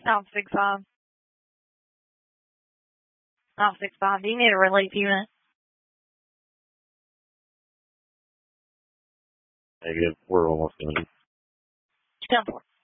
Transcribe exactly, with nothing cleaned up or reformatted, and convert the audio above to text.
Nine six five. Nine six five. Do you need a relief unit? Negative. We're almost done. ten four.